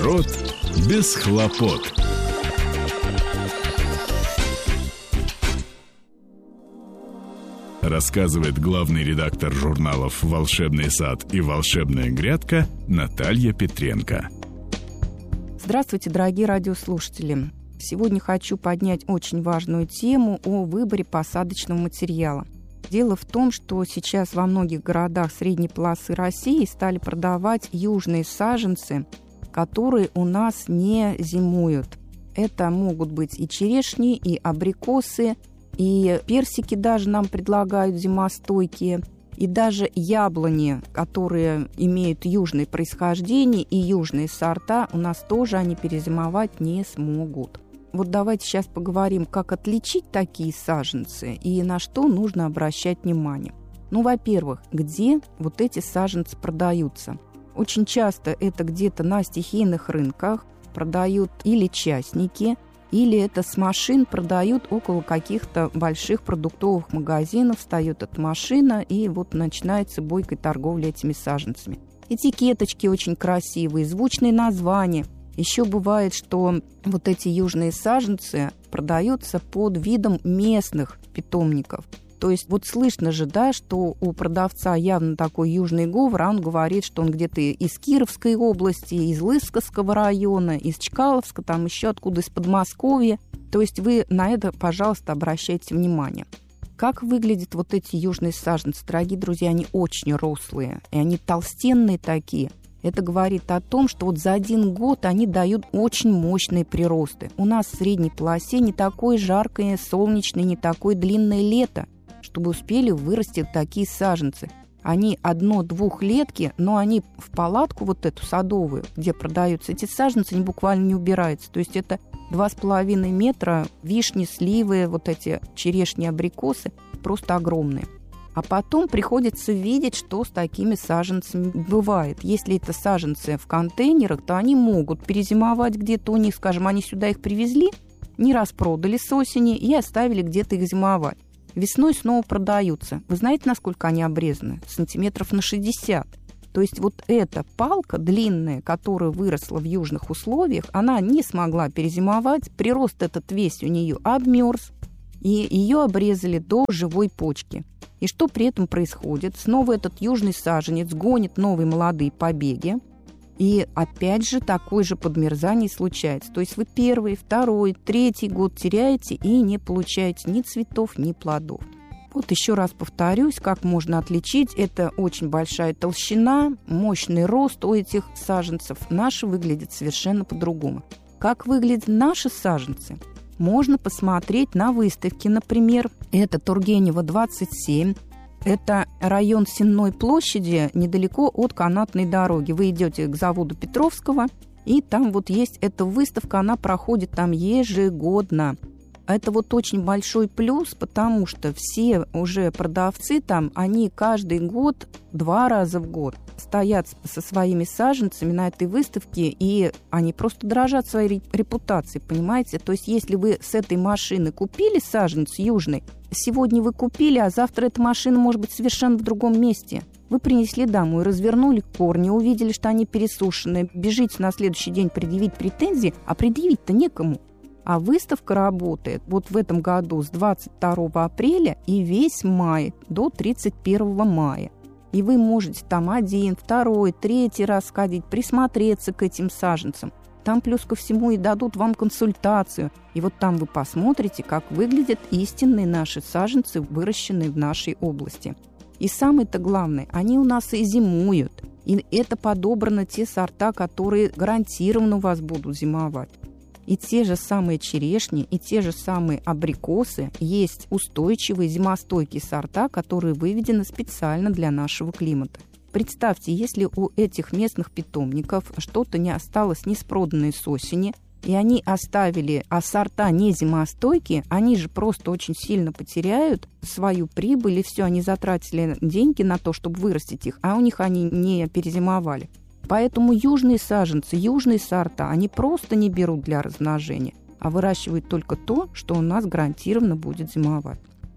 Огород без хлопот. Рассказывает главный редактор журналов «Волшебный сад» и «Волшебная грядка» Наталья Петренко. Здравствуйте, дорогие радиослушатели! Сегодня хочу поднять очень важную тему о выборе посадочного материала. Дело в том, что сейчас во многих городах средней полосы России стали продавать южные саженцы, которые у нас не зимуют. Это могут быть и черешни, и абрикосы, и персики даже нам предлагают зимостойкие, и даже яблони, которые имеют южное происхождение и южные сорта, у нас тоже они перезимовать не смогут. Вот давайте сейчас поговорим, как отличить такие саженцы и на что нужно обращать внимание. Во-первых, где вот эти саженцы продаются? Очень часто это где-то на стихийных рынках продают или частники, или это с машин продают около каких-то больших продуктовых магазинов. Встает эта машина, и вот начинается бойкая торговля этими саженцами. Этикеточки очень красивые, звучные названия. Еще бывает, что вот эти южные саженцы продаются под видом местных питомников. То есть вот слышно же, да, что у продавца явно такой южный говор, а он говорит, что он где-то из Кировской области, из Лысковского района, из Чкаловска, там еще откуда, из Подмосковья. То есть вы на это, пожалуйста, обращайте внимание. Как выглядят вот эти южные саженцы? Дорогие друзья, они очень рослые, и они толстенные такие. Это говорит о том, что вот за один год они дают очень мощные приросты. У нас в средней полосе не такое жаркое, солнечное, не такое длинное лето, чтобы успели вырасти такие саженцы. Они одно-двухлетки, но они в палатку вот эту садовую, где продаются эти саженцы, они буквально не убираются. То есть это 2,5 метра вишни, сливы, вот эти черешни, абрикосы, просто огромные. А потом приходится видеть, что с такими саженцами бывает. Если это саженцы в контейнерах, то они могут перезимовать где-то у них, скажем, они сюда их привезли, не распродали с осени и оставили где-то их зимовать. Весной снова продаются. Вы знаете, насколько они обрезаны? Сантиметров на 60. То есть вот эта палка длинная, которая выросла в южных условиях, она не смогла перезимовать, прирост этот весь у нее обмерз, и ее обрезали до живой почки. И что при этом происходит? Снова этот южный саженец гонит новые молодые побеги, и опять же такое же подмерзание случается. То есть вы первый, второй, третий год теряете и не получаете ни цветов, ни плодов. Вот еще раз повторюсь, как можно отличить. Это очень большая толщина, мощный рост у этих саженцев. Наши выглядят совершенно по-другому. Как выглядят наши саженцы? Можно посмотреть на выставке, например. Это Тургенева, 27. Это район Сенной площади, недалеко от канатной дороги. Вы идете к заводу Петровского, и там вот есть эта выставка, она проходит там ежегодно. Это вот очень большой плюс, потому что все уже продавцы там, они каждый год, 2 раза в год стоят со своими саженцами на этой выставке, и они просто дорожат своей репутацией, понимаете? То есть если вы с этой машины купили саженец южный, сегодня вы купили, а завтра эта машина может быть совершенно в другом месте. Вы принесли домой, развернули корни, увидели, что они пересушенные, бежите на следующий день предъявить претензии, а предъявить-то некому. А выставка работает вот в этом году с 22 апреля и весь май до 31 мая. И вы можете там 1, 2, 3 раз сходить, присмотреться к этим саженцам. Там плюс ко всему и дадут вам консультацию. И вот там вы посмотрите, как выглядят истинные наши саженцы, выращенные в нашей области. И самое-то главное, они у нас и зимуют. И это подобраны те сорта, которые гарантированно у вас будут зимовать. И те же самые черешни, и те же самые абрикосы есть устойчивые зимостойкие сорта, которые выведены специально для нашего климата. Представьте, если у этих местных питомников что-то не осталось неспроданное с осени, и они оставили, а сорта не зимостойкие, они же просто очень сильно потеряют свою прибыль, и все, они затратили деньги на то, чтобы вырастить их, а у них они не перезимовали. Поэтому южные саженцы, южные сорта, они просто не берут для размножения, а выращивают только то, что у нас гарантированно будет зимовать.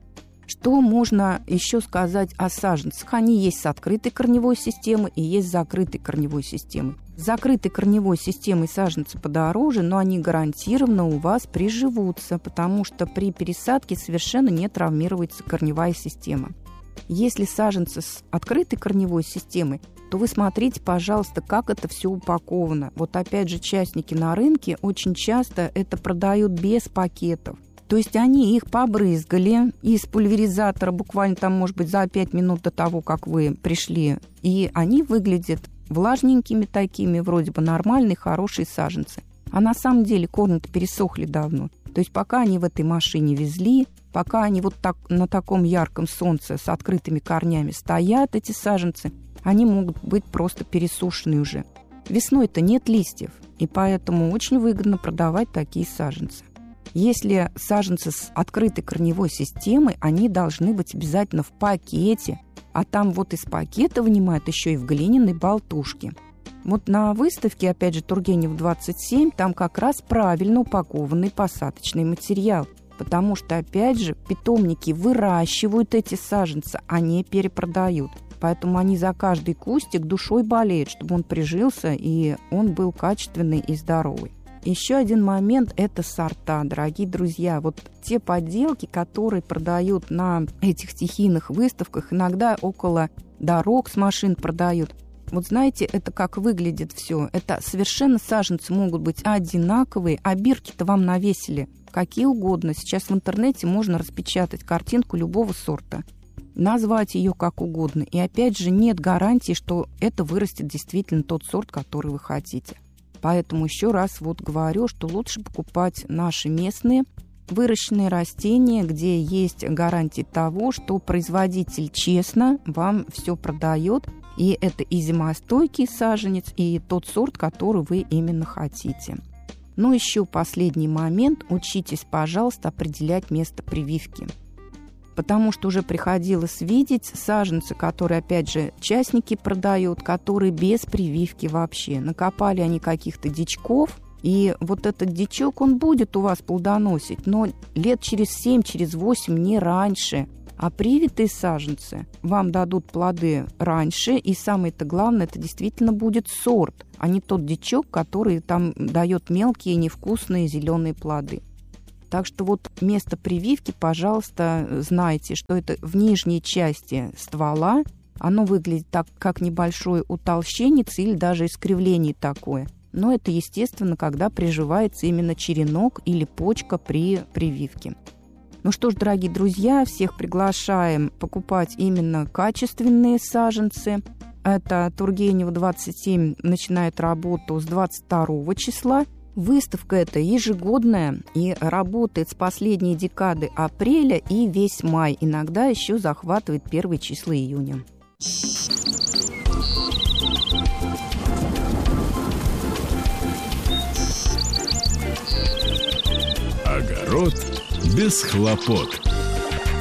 Что можно еще сказать о саженцах? Они есть с открытой корневой системой и есть с закрытой корневой системой. С закрытой корневой системой саженцы подороже, но они гарантированно у вас приживутся, потому что при пересадке совершенно не травмируется корневая система. Если саженцы с открытой корневой системой, то вы смотрите, пожалуйста, как это все упаковано. Вот опять же, частники на рынке очень часто это продают без пакетов. То есть они их побрызгали из пульверизатора буквально там, может быть, за 5 минут до того, как вы пришли. И они выглядят влажненькими такими, вроде бы нормальные, хорошие саженцы. А на самом деле корни-то пересохли давно. То есть пока они в этой машине везли, пока они вот так на таком ярком солнце с открытыми корнями стоят, эти саженцы, они могут быть просто пересушены уже. Весной-то нет листьев, и поэтому очень выгодно продавать такие саженцы. Если саженцы с открытой корневой системой, они должны быть обязательно в пакете, а там вот из пакета вынимают еще и в глиняной болтушке. Вот на выставке, опять же, Тургенев 27, там как раз правильно упакованный посадочный материал, потому что, опять же, питомники выращивают эти саженцы, а не перепродают. Поэтому они за каждый кустик душой болеют, чтобы он прижился и он был качественный и здоровый. Еще один момент – это сорта, дорогие друзья. Вот те подделки, которые продают на этих стихийных выставках, иногда около дорог с машин продают. Вот знаете, это как выглядит все. Это совершенно саженцы могут быть одинаковые, а бирки-то вам навесили какие угодно. Сейчас в интернете можно распечатать картинку любого сорта, назвать ее как угодно. И опять же, нет гарантии, что это вырастет действительно тот сорт, который вы хотите. Поэтому еще раз вот говорю, что лучше покупать наши местные выращенные растения, где есть гарантия того, что производитель честно вам все продает. И это и зимостойкий саженец, и тот сорт, который вы именно хотите. Ну, еще последний момент. Учитесь, пожалуйста, определять место прививки. Потому что уже приходилось видеть саженцы, которые, опять же, частники продают, которые без прививки вообще. Накопали они каких-то дичков, и вот этот дичок, он будет у вас плодоносить, но лет через 7, через 8, не раньше. А привитые саженцы вам дадут плоды раньше, и самое-то главное, это действительно будет сорт, а не тот дичок, который там дает мелкие, невкусные зеленые плоды. Так что вот место прививки, пожалуйста, знайте, что это в нижней части ствола. Оно выглядит так, как небольшое утолщение или даже искривление такое. Но это, естественно, когда приживается именно черенок или почка при прививке. Ну что ж, дорогие друзья, всех приглашаем покупать именно качественные саженцы. Это Тургенева 27 начинает работу с 22 числа. Выставка эта ежегодная и работает с последней декады апреля и весь май. Иногда еще захватывает первые числа июня. Огород без хлопот.